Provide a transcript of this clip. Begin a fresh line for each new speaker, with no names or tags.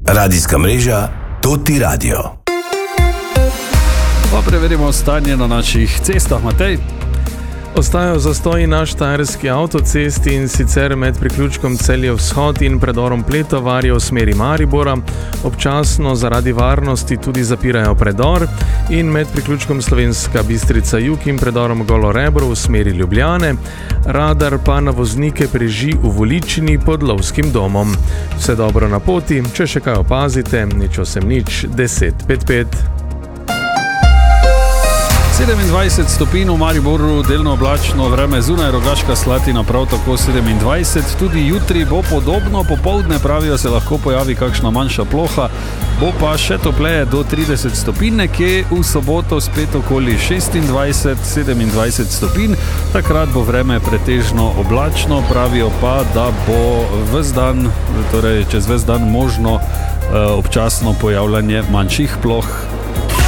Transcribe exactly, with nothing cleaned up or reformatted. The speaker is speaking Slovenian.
Radijska mreža Toti Radio.
Pa preverimo stanje na naših cestah, Matej.
Ostajajo zastoji na štajerski avtocesti, in sicer med priključkom Celje vzhod in predorom Pletovarje v smeri Maribora. Občasno zaradi varnosti tudi zapirajo predor, in med priključkom Slovenska Bistrica jug in predorom Golo Rebro v smeri Ljubljane. Radar pa na voznike preži v Voličini pod Lovskim domom. Vse dobro na poti, če še kaj opazite, nič osem nič deset pet pet.
sedemindvajset stopinj v Mariboru, delno oblačno vreme, zunaj Rogaška Slatina prav tako sedemindvajset, tudi jutri bo podobno, popoldne pravijo se lahko pojavi kakšna manjša ploha, bo pa še topleje do trideset stopinj, nekje v soboto spet okoli šestindvajset sedemindvajset stopinj, takrat bo vreme pretežno oblačno, pravijo pa, da bo ves dan, torej čez ves dan možno eh, občasno pojavljanje manjših ploh.